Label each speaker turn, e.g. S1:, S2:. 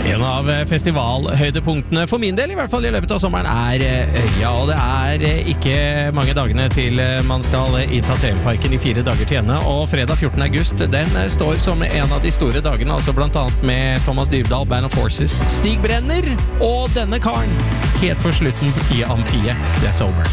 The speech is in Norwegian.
S1: En av festivalhøydepunktene for min del, i hvert fall i løpet av sommeren, Øya, og det ikke mange dagene til man skal innta TV-parken i 4 dager til ende, og fredag 14. august, den står som en av de store dagene, altså blant annet med Thomas Dybdahl, Band of Forces, Stig Brenner, og denne karen, helt på slutten i Amfiet, det Sober.